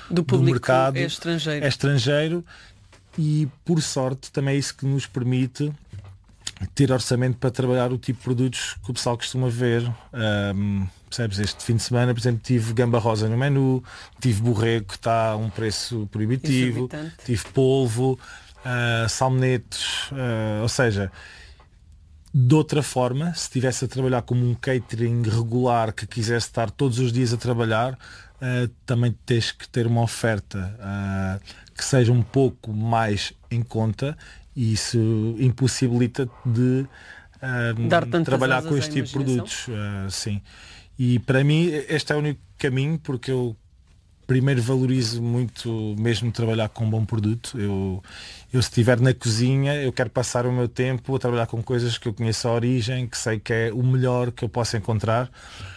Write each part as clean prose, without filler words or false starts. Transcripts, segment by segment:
do mercado é estrangeiro. É estrangeiro, e por sorte também é isso que nos permite ter orçamento para trabalhar o tipo de produtos que o pessoal costuma ver. Percebes? Este fim de semana, por exemplo, tive gamba rosa no menu, tive borrego que está a um preço proibitivo, tive polvo, salmonetes, ou seja, de outra forma, se estivesse a trabalhar como um catering regular que quisesse estar todos os dias a trabalhar, também tens que ter uma oferta que seja um pouco mais em conta, e isso impossibilita de trabalhar com este tipo de produtos. Sim. E para mim este é o único caminho, porque eu primeiro valorizo muito mesmo trabalhar com um bom produto. Eu se estiver na cozinha, eu quero passar o meu tempo a trabalhar com coisas que eu conheço a origem, que sei que é o melhor que eu posso encontrar.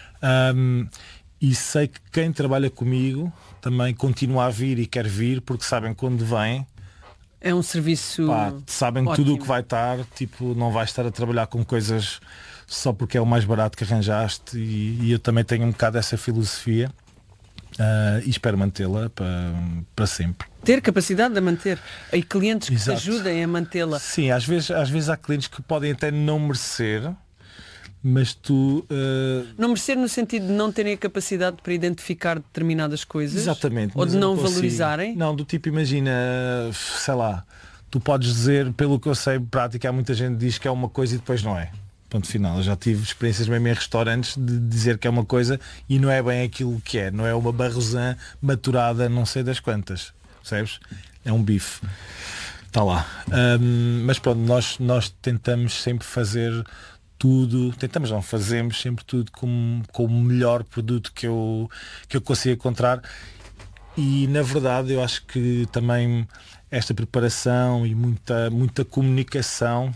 E sei que quem trabalha comigo também continua a vir e quer vir, porque sabem quando vem. É um serviço sabem ótimo. Tudo o que vai estar, tipo, não vais estar a trabalhar com coisas só porque é o mais barato que arranjaste, e eu também tenho um bocado essa filosofia, e espero mantê-la para sempre. Ter capacidade de manter, e clientes que te ajudem a mantê-la. Sim, às vezes há clientes que podem até não merecer, mas tu... Não merecer no sentido de não terem a capacidade para identificar determinadas coisas? Exatamente. Ou de não valorizarem? Não, do tipo, imagina, sei lá, tu podes dizer, pelo que eu sei, prática, há muita gente que diz que é uma coisa e depois não é. Ponto final. Eu já tive experiências mesmo em restaurantes de dizer que é uma coisa e não é bem aquilo que é. Não é uma barrosã maturada não sei das quantas. Percebes? É um bife. Está lá. Mas pronto, nós tentamos sempre fazer tudo, fazemos sempre tudo com o melhor produto que eu consigo encontrar, e na verdade eu acho que também esta preparação e muita comunicação,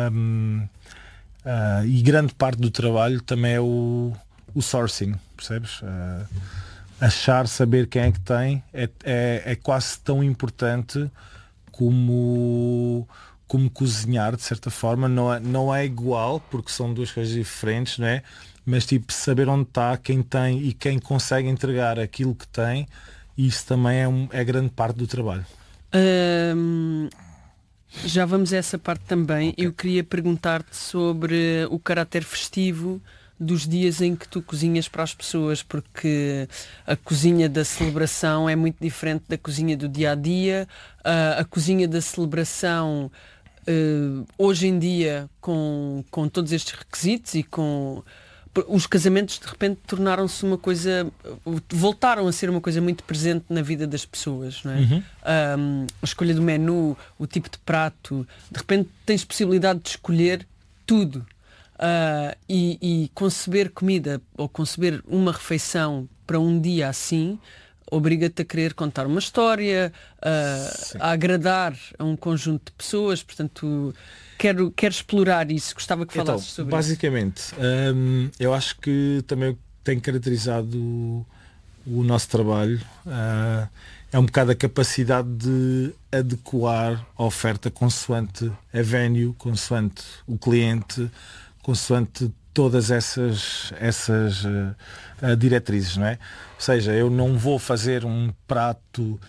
e grande parte do trabalho também é o sourcing, percebes? Saber quem é que tem é quase tão importante como cozinhar, de certa forma. Não é igual, porque são duas coisas diferentes, não é? Mas tipo, saber onde está, quem tem e quem consegue entregar aquilo que tem, isso também é grande parte do trabalho. Já vamos a essa parte também. Okay. Eu queria perguntar-te sobre o caráter festivo dos dias em que tu cozinhas para as pessoas, porque a cozinha da celebração é muito diferente da cozinha do dia-a-dia. A cozinha da celebração, hoje em dia, com todos estes requisitos e com... Os casamentos de repente tornaram-se uma coisa, voltaram a ser uma coisa muito presente na vida das pessoas, não é? Uhum. A escolha do menu, o tipo de prato, de repente tens possibilidade de escolher tudo, e conceber comida ou conceber uma refeição para um dia assim obriga-te a querer contar uma história, a agradar a um conjunto de pessoas. Portanto, quero explorar isso. Gostava que falasses sobre basicamente, isso. Eu acho que também tem caracterizado o nosso trabalho é um bocado a capacidade de adequar a oferta consoante a venue, consoante o cliente, consoante todas essas diretrizes, não é? Ou seja, eu não vou fazer um prato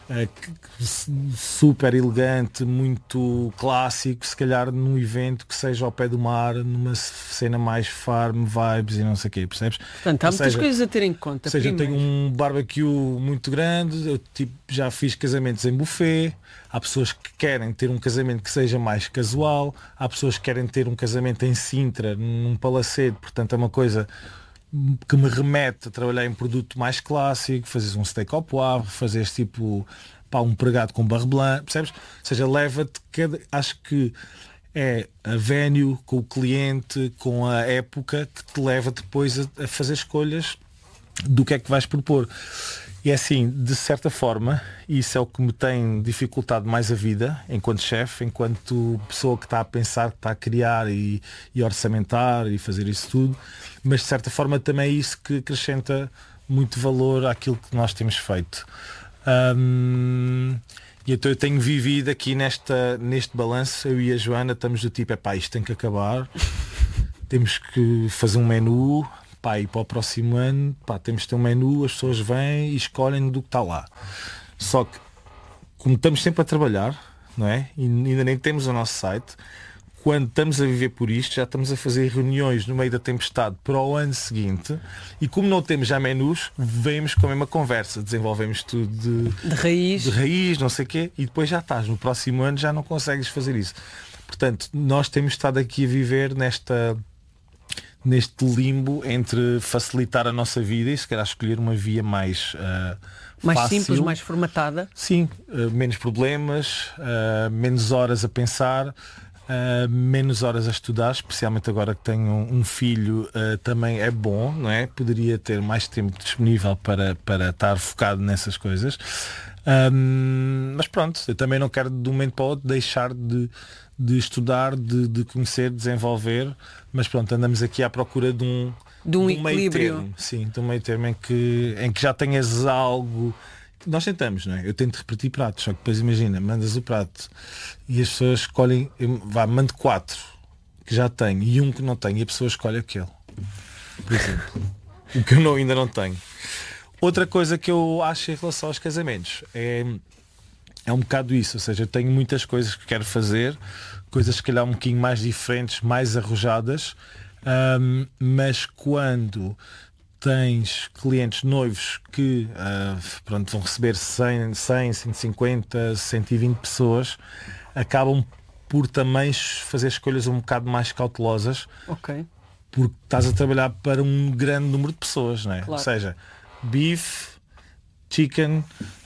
super elegante, muito clássico, se calhar num evento que seja ao pé do mar, numa cena mais farm, vibes e não sei o quê, percebes? Portanto, há muitas coisas a ter em conta. Ou seja, eu tenho um barbecue muito grande, eu já fiz casamentos em buffet, há pessoas que querem ter um casamento que seja mais casual, há pessoas que querem ter um casamento em Sintra, num palacete, portanto é uma coisa que me trabalhar em produto mais clássico, fazeres um steak ao poivre, fazeres tipo um pregado com barre blanc, percebes? Ou seja, leva-te acho que é a venue com o cliente, com a época, que te leva depois a fazer escolhas do que é que vais propor. E assim, de certa forma, isso é o que me tem dificultado mais a vida, enquanto chefe, enquanto pessoa que está a pensar, que está a criar e orçamentar e fazer isso tudo, mas de certa forma também é isso que acrescenta muito valor àquilo que nós temos feito. E então eu tenho vivido aqui neste balanço, eu e a Joana estamos do tipo, isto tem que acabar, temos que fazer um menu, pá, e para o próximo ano, pá, temos de ter um menu, as pessoas vêm e escolhem do que está lá. Só que, como estamos sempre a trabalhar, não é? E ainda nem temos o nosso site, quando estamos a viver por isto, já estamos a fazer reuniões no meio da tempestade para o ano seguinte, e como não temos já menus, vemos com a mesma conversa, desenvolvemos tudo de raiz, não sei o quê, e depois já estás, no próximo ano já não consegues fazer isso. Portanto, nós temos estado aqui a viver neste limbo entre facilitar a nossa vida e se calhar escolher uma via mais fácil, simples, mais formatada. Sim, menos problemas, menos horas a pensar, menos horas a estudar, especialmente agora que tenho um filho, também é bom, não é? Poderia ter mais tempo disponível para estar focado nessas coisas. Mas pronto, eu também não quero de um momento para o outro deixar de estudar, de conhecer, desenvolver, mas pronto, andamos aqui à procura de um equilíbrio. Meio termo, sim, de um meio termo em que já tenhas algo. Nós tentamos, não é? Eu tento repetir pratos, só que depois imagina, mandas o prato e as pessoas escolhem, mando 4 que já tenho e um que não tenho e a pessoa escolhe aquele, por exemplo, o que eu ainda não tenho. Outra coisa que eu acho em relação aos casamentos é um bocado isso, ou seja, eu tenho muitas coisas que quero fazer, coisas se calhar um bocadinho mais diferentes, mais arrojadas, mas quando tens clientes noivos que pronto, vão receber 100, 150, 120 pessoas, acabam por também fazer escolhas um bocado mais cautelosas, porque estás a trabalhar para um grande número de pessoas, não é? Claro. Ou seja, beef, chicken,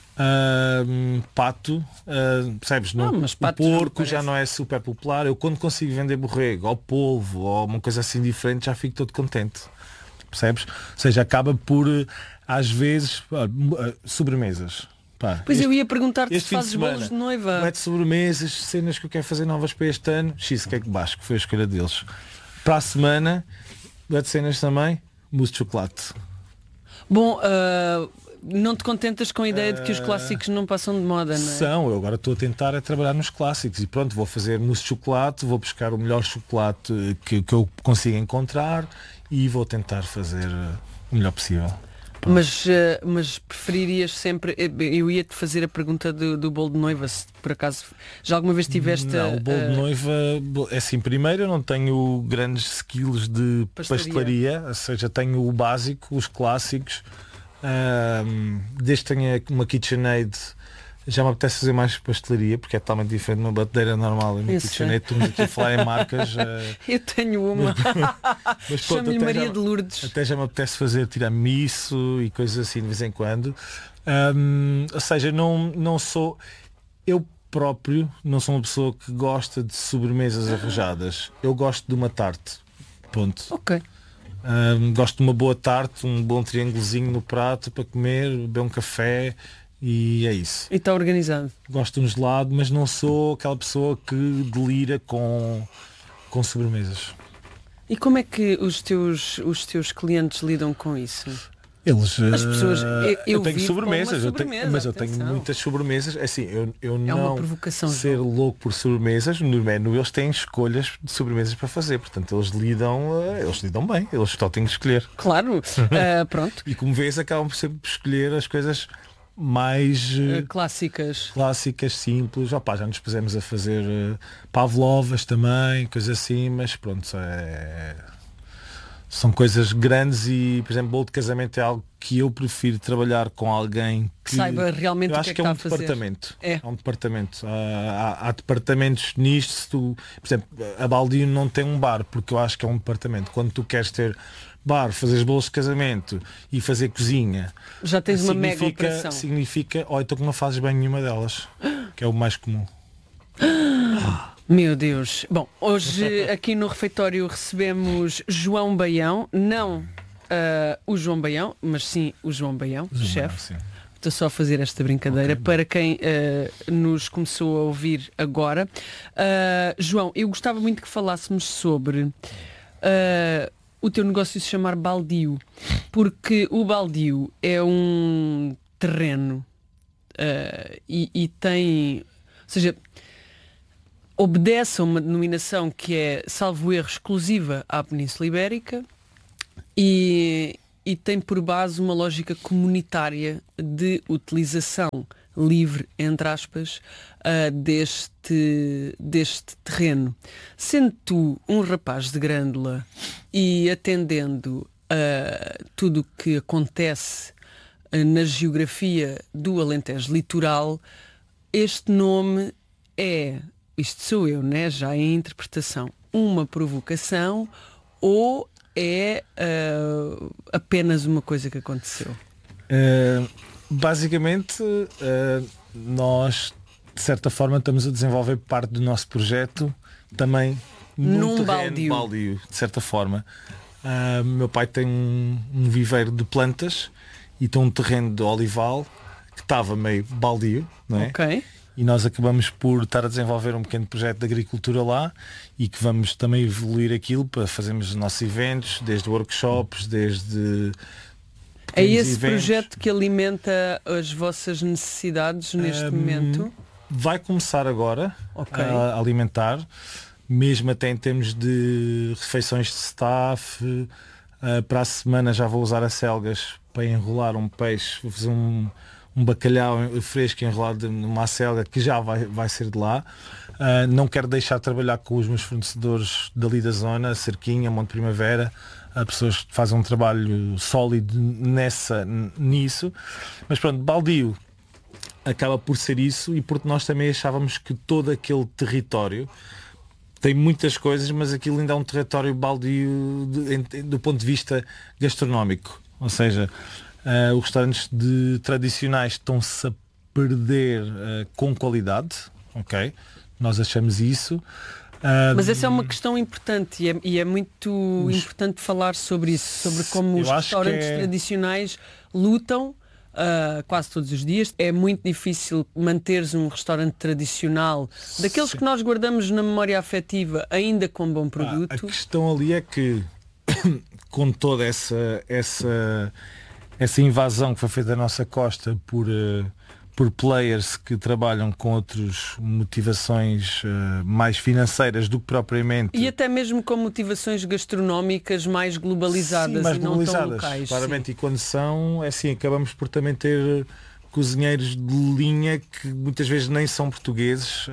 pato, percebes? Mas o porco já não é super popular. Eu quando consigo vender borrego ou polvo ou uma coisa assim diferente já fico todo contente, percebes? Ou seja, acaba por às vezes sobremesas. Pá, pois eu ia perguntar-te se fim fazes semana, bolos de noiva. não é de sobremesas, cenas que eu quero fazer novas para este ano. Cheesecake Basco foi a escolha deles. Para a semana, não é de cenas também, mousse de chocolate. Bom, não te contentas com a ideia de que os clássicos não passam de moda, não é? Eu agora estou a tentar trabalhar nos clássicos e pronto, vou fazer mousse de chocolate, vou buscar o melhor chocolate que eu consiga encontrar e vou tentar fazer o melhor possível. Mas preferirias sempre. Eu ia-te fazer a pergunta do bolo de noiva, se por acaso já alguma vez tiveste. Não, o bolo de noiva é assim, primeiro eu não tenho grandes skills de pastelaria, ou seja, tenho o básico, os clássicos. Desde que tenha uma KitchenAid já me apetece fazer mais pastelaria, porque é totalmente diferente de uma batedeira normal. E uma KitchenAid, estamos aqui a falar em marcas. Eu tenho uma. Mas chamo-lhe Maria de Lourdes. Até já me apetece fazer tiramisu e coisas assim de vez em quando. Ou seja, não sou. Eu próprio não sou uma pessoa que gosta de sobremesas arrojadas. Eu gosto de uma tarte. Ponto. Ok. Gosto de uma boa tarte, um bom triângulozinho no prato para comer, beber um café. E é isso. E está organizado. Gosto de um gelado, mas não sou aquela pessoa que delira com sobremesas. E como é que os teus clientes lidam com isso? As pessoas, eu tenho sobremesas, mas eu atenção. tenho muitas sobremesas. Assim, eu é não uma provocação, ser João. louco por sobremesas. No menu eles têm escolhas de sobremesas para fazer. Portanto, eles lidam bem. Eles só têm que escolher. Claro, pronto. E como vês, acabam sempre por escolher as coisas mais clássicas, simples. Já nos pusemos a fazer pavlovas também, coisas assim, mas pronto, são coisas grandes e, por exemplo, bolo de casamento é algo que eu prefiro trabalhar com alguém que saiba realmente eu o que acho é que é um está a fazer. departamento. É um departamento. Há departamentos nisto. Se tu, por exemplo, a Baldino não tem um bar, porque eu acho que é um departamento. Quando tu queres ter bar, fazer bolos de casamento e fazer cozinha, já tens uma mega operação. Significa, então que não fazes bem nenhuma delas, que é o mais comum. Meu Deus. Bom, hoje aqui no refeitório recebemos João Baião, não o João Baião, mas sim o João Baião, chefe. Estou só a fazer esta brincadeira para quem nos começou a ouvir agora. João, eu gostava muito que falássemos sobre o teu negócio se chamar Baldio, porque o Baldio é um terreno e tem, ou seja, obedece a uma denominação que é, salvo erro, exclusiva à Península Ibérica e tem por base uma lógica comunitária de utilização livre, entre aspas, deste terreno. Sendo tu um rapaz de Grândola e atendendo a tudo o que acontece na geografia do Alentejo Litoral, este nome é, isto sou eu, né? Já em interpretação, uma provocação ou é apenas uma coisa que aconteceu? Basicamente, nós, de certa forma, estamos a desenvolver parte do nosso projeto também Num baldio, de certa forma. Meu pai tem um viveiro de plantas e tem um terreno de olival que estava meio baldio, não é? Ok. E nós acabamos por estar a desenvolver um pequeno projeto de agricultura lá e que vamos também evoluir aquilo para fazermos os nossos eventos, desde workshops, desde É esse eventos. projeto que alimenta as vossas necessidades neste momento? Vai começar agora Ok. a alimentar, mesmo até em termos de refeições de staff. Para a semana já vou usar acelgas para enrolar um peixe, vou fazer um bacalhau fresco enrolado numa acelga que já vai ser de lá. Não quero deixar de trabalhar com os meus fornecedores dali da zona, Cerquinha, Monte Primavera, pessoas que fazem um trabalho sólido nisso. Mas pronto, baldio acaba por ser isso, e porque nós também achávamos que todo aquele território tem muitas coisas, mas aquilo ainda é um território baldio do ponto de vista gastronómico. Ou seja, os restaurantes tradicionais estão-se a perder com qualidade, ok? Nós achamos isso. Mas essa é uma questão importante e é muito importante falar sobre isso, sobre como os restaurantes tradicionais lutam quase todos os dias. É muito difícil manteres um restaurante tradicional, daqueles que nós guardamos na memória afetiva, ainda com bom produto. A questão ali é que com toda essa invasão que foi feita da nossa costa por players que trabalham com outras motivações mais financeiras do que propriamente... E até mesmo com motivações gastronómicas mais globalizadas. Sim, mais e não globalizadas, tão locais. claramente. Sim. E quando são, é assim, acabamos por também ter cozinheiros de linha que muitas vezes nem são portugueses.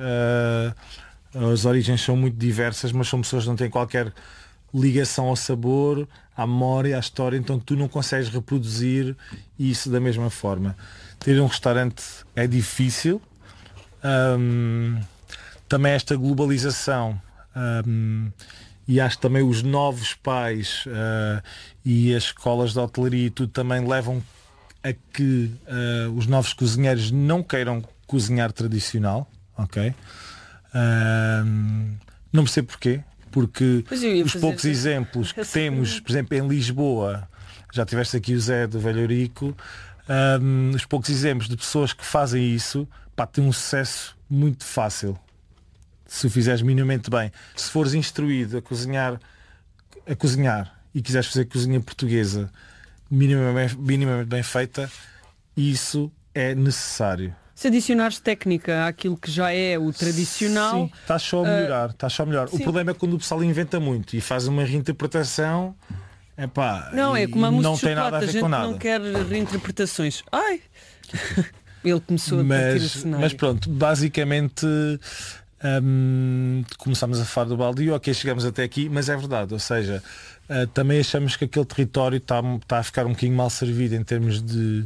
As origens são muito diversas, mas são pessoas que não têm qualquer ligação ao sabor, à memória, à história, então tu não consegues reproduzir isso da mesma forma. Ter um restaurante é difícil. Também esta globalização e acho que também os novos pais e as escolas de hotelaria e tudo também levam a que os novos cozinheiros não queiram cozinhar tradicional, ok? Não percebo porquê, porque os poucos exemplos que temos, por exemplo, em Lisboa, já tiveste aqui o Zé do Velho Eurico, os poucos exemplos de pessoas que fazem isso, têm um sucesso muito fácil se o fizeres minimamente bem. Se fores instruído a cozinhar e quiseres fazer cozinha portuguesa minimamente bem feita, isso é necessário. Se adicionares técnica àquilo que já é o tradicional... Sim, estás só a melhorar. O problema é quando o pessoal inventa muito e faz uma reinterpretação. Não, é como a mousse não de tem nada a chocolate, ver com nada. Não quer reinterpretações. Ele começou a partir o cenário. Mas pronto, basicamente começámos a falar do baldio, ok, chegamos até aqui, mas é verdade, ou seja, também achamos que aquele território está a ficar um bocadinho mal servido em termos de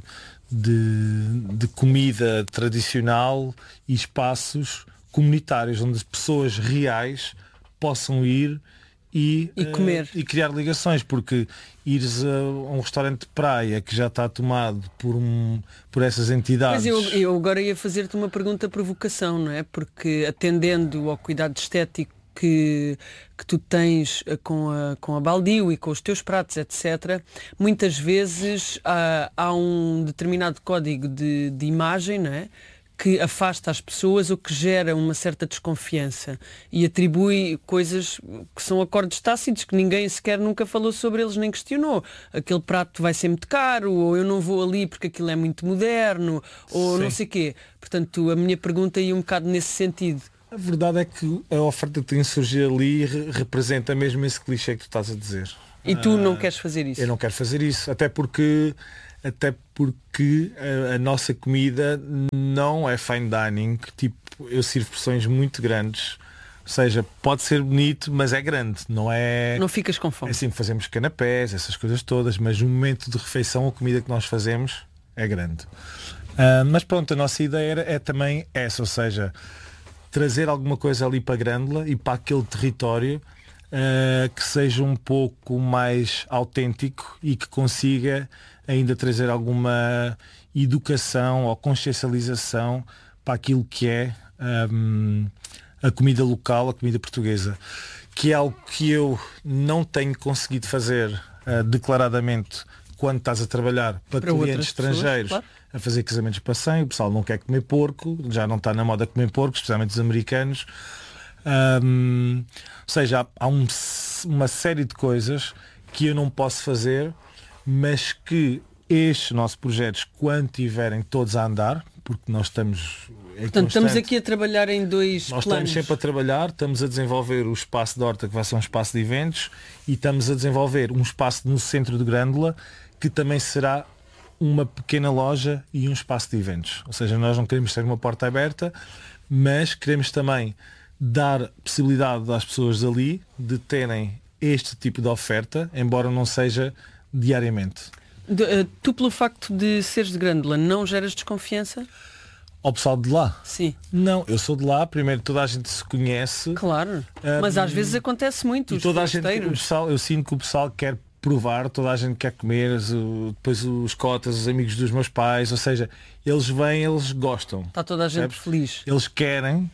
comida tradicional e espaços comunitários onde pessoas reais possam ir e comer e criar ligações, porque ires a um restaurante de praia que já está tomado por essas entidades. Mas eu agora ia fazer-te uma pergunta provocação, não é? Porque atendendo ao cuidado estético que tu tens com a baldio e com os teus pratos, etc., muitas vezes há um determinado código de imagem, não é? Que afasta as pessoas ou que gera uma certa desconfiança e atribui coisas que são acordes tácitos que ninguém sequer nunca falou sobre eles nem questionou. Aquele prato vai ser muito caro, ou eu não vou ali porque aquilo é muito moderno, ou não sei quê. Portanto, a minha pergunta ia um bocado nesse sentido. A verdade é que a oferta que tem surgido ali representa mesmo esse clichê que tu estás a dizer. E tu não queres fazer isso? Eu não quero fazer isso, até porque a nossa comida não é fine dining, tipo, eu sirvo porções muito grandes, ou seja, pode ser bonito, mas é grande, não é... Não ficas com fome. É assim, fazemos canapés, essas coisas todas, mas no momento de refeição a comida que nós fazemos é grande. Mas pronto, a nossa ideia é também essa, ou seja, trazer alguma coisa ali para a Grândola e para aquele território que seja um pouco mais autêntico e que consiga ainda trazer alguma educação ou consciencialização para aquilo que é a comida local, a comida portuguesa, que é algo que eu não tenho conseguido fazer declaradamente quando estás a trabalhar para clientes estrangeiros, claro, a fazer casamentos para 100, o pessoal não quer comer porco, já não está na moda comer porco, especialmente os americanos. Ou seja, há uma série de coisas que eu não posso fazer, mas que estes nossos projetos, quando tiverem todos a andar, porque nós estamos... Portanto, estamos aqui a trabalhar em dois planos. Estamos sempre a trabalhar, estamos a desenvolver o espaço de horta, que vai ser um espaço de eventos, e estamos a desenvolver um espaço no centro de Grândola, que também será uma pequena loja e um espaço de eventos. Ou seja, nós não queremos ter uma porta aberta, mas queremos também dar possibilidade às pessoas ali de terem este tipo de oferta, embora não seja diariamente. Tu, pelo facto de seres de Grândola, não geras desconfiança? Ao pessoal de lá? Sim. Não, eu sou de lá, primeiro toda a gente se conhece. Claro, mas às vezes acontece muito. E toda a gente, eu sinto que o pessoal quer provar, toda a gente quer comer, depois os cotas, os amigos dos meus pais, ou seja, eles vêm, eles gostam. Está toda a gente feliz. Eles querem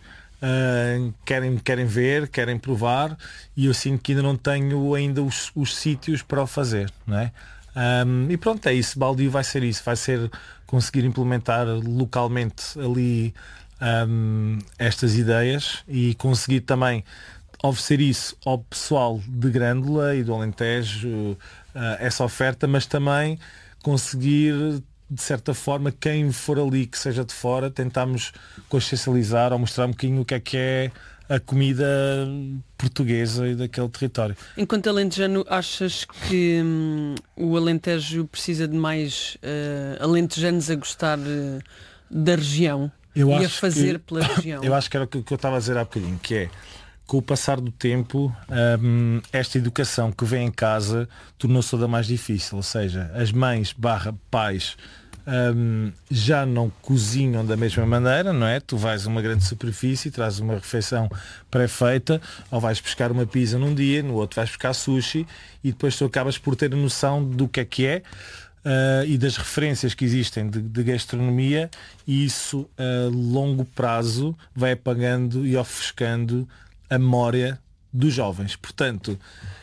ver, querem provar, e eu sinto que ainda não tenho ainda os sítios para o fazer, não é? E pronto, é isso. Baldio vai ser isso, vai ser conseguir implementar localmente ali estas ideias e conseguir também oferecer isso ao pessoal de Grândola e do Alentejo, essa oferta, mas também conseguir, de certa forma, quem for ali que seja de fora, tentarmos consciencializar ou mostrar um bocadinho o que é a comida portuguesa e daquele território. Enquanto alentejano, achas que o Alentejo precisa de mais alentejanos a gostar da região e a fazer pela região? Eu acho que era o que eu estava a dizer há bocadinho, que é, com o passar do tempo, esta educação que vem em casa tornou-se toda mais difícil, ou seja, as mães / pais já não cozinham da mesma maneira, não é? Tu vais a uma grande superfície, trazes uma refeição pré-feita, ou vais buscar uma pizza num dia, no outro vais buscar sushi, e depois tu acabas por ter a noção do que é e das referências que existem de gastronomia, e isso a longo prazo vai apagando e ofuscando a memória dos jovens. Portanto,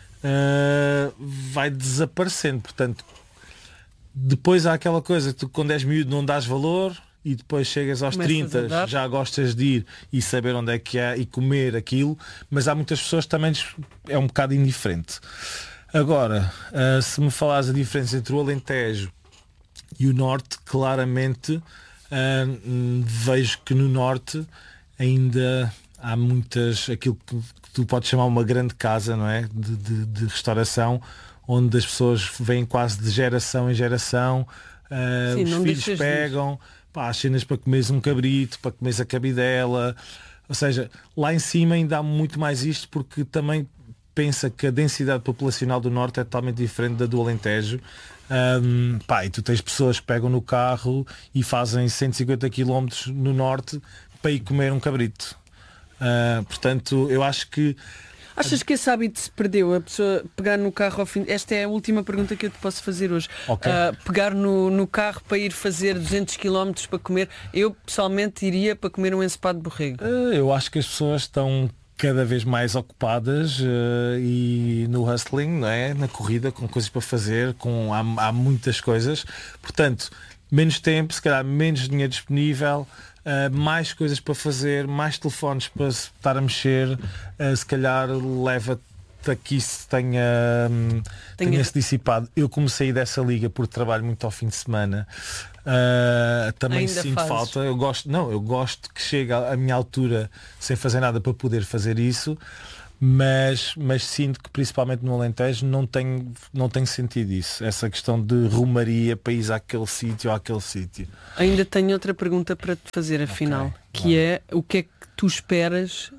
vai desaparecendo. Portanto, depois há aquela coisa, tu quando és miúdo não dás valor, e depois chegas aos 30, já gostas de ir e saber onde é que há e comer aquilo, mas há muitas pessoas que também é um bocado indiferente. Agora, se me falares a diferença entre o Alentejo e o Norte, claramente vejo que no Norte ainda há muitas, aquilo que tu podes chamar uma grande casa, não é? De restauração, onde as pessoas vêm quase de geração em geração, os filhos pegam as cenas para comeres um cabrito, para comeres a cabidela, ou seja, lá em cima ainda há muito mais isto, porque também pensa que a densidade populacional do Norte é totalmente diferente da do Alentejo. E tu tens pessoas que pegam no carro e fazem 150 km no Norte para ir comer um cabrito. Portanto, eu acho que... Achas que esse hábito se perdeu? A pessoa pegar no carro ao fim... Esta é a última pergunta que eu te posso fazer hoje. Okay. Pegar no carro para ir fazer 200 km para comer. Eu, pessoalmente, iria para comer um ensopado de borrego. Eu acho que as pessoas estão cada vez mais ocupadas e no hustling, não é? Na corrida, com coisas para fazer, há muitas coisas. Portanto, menos tempo, se calhar menos dinheiro disponível, mais coisas para fazer, mais telefones para estar a mexer, se calhar leva-te aqui se tenha-se dissipado. Eu comecei dessa liga porque trabalho muito ao fim de semana. Também ainda sinto fazes? falta. Eu gosto que chegue à minha altura sem fazer nada para poder fazer isso, mas sinto que principalmente no Alentejo não tenho sentido isso, essa questão de rumaria, país àquele sítio ou àquele sítio. Ainda tenho outra pergunta para te fazer, afinal, que é o que é que tu esperas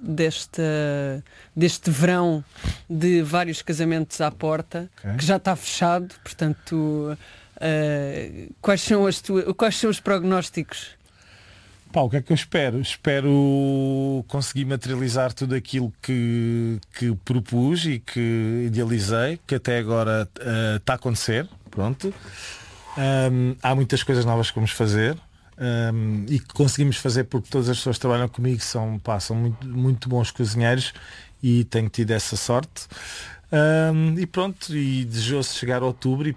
deste verão de vários casamentos à porta, que já está fechado, portanto, quais são os prognósticos? Pá, o que é que eu espero? Espero conseguir materializar tudo aquilo que propus e que idealizei, que até agora está a acontecer. Pronto. Há muitas coisas novas que vamos fazer e que conseguimos fazer porque todas as pessoas que trabalham comigo são muito, muito bons cozinheiros e tenho tido essa sorte. E pronto, e desejoso chegar a outubro e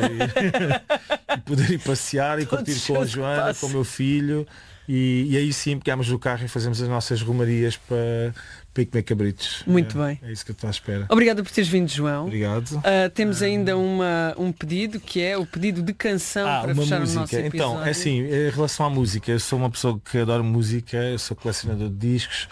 poder ir passear e curtir com a Joana, com o meu filho. E aí sim pegamos o carro e fazemos as nossas romarias para ir comer cabritos. Muito bem. É isso que eu estou à espera. Obrigado por teres vindo, João. Obrigado. Temos ainda um pedido, que é o pedido de canção para fechar música. O nosso episódio. Então, é assim, em relação à música, eu sou uma pessoa que adoro música, eu sou colecionador de discos.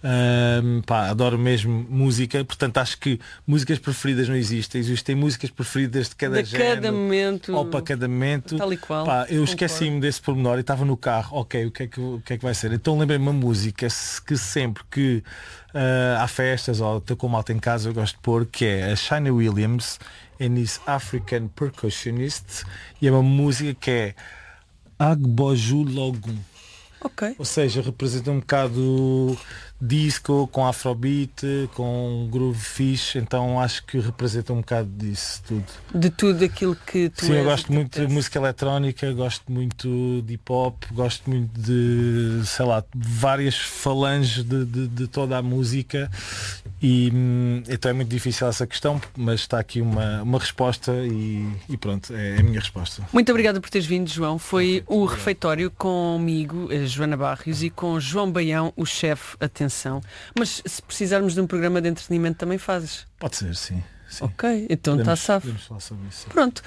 Adoro mesmo música, portanto acho que músicas preferidas não existem músicas preferidas de cada género, cada momento, ou para cada momento, tal e qual. Eu esqueci-me desse pormenor e estava no carro, ok, o que é que vai ser? Então lembrei-me uma música que sempre que há festas ou estou com malta em casa eu gosto de pôr, que é a Shania Williams and his African Percussionist, e é uma música que é Agboju Logun. Ok. Ou seja, representa um bocado disco, com afrobeat, com groove fixe, então acho que representa um bocado disso tudo. De tudo aquilo que tu Sim, és. eu gosto muito de música eletrónica, gosto muito de hip hop, gosto muito de, sei lá, várias falanges de toda a música e então é muito difícil essa questão, mas está aqui uma resposta e pronto, é a minha resposta. Muito obrigada por teres vindo, João. Foi o refeitório comigo, a Joana Barrios, e com João Baião, o chefe. Atenção. Mas se precisarmos de um programa de entretenimento também fazes? Pode ser, sim. Ok, então está safe. Podemos falar sobre isso. Pronto.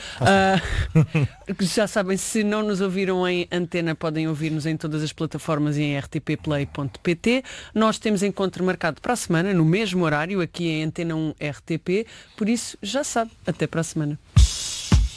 Já sabem, se não nos ouviram em antena, podem ouvir-nos em todas as plataformas e em rtpplay.pt. Nós temos encontro marcado para a semana, no mesmo horário, aqui em Antena 1 RTP. Por isso, já sabe. Até para a semana.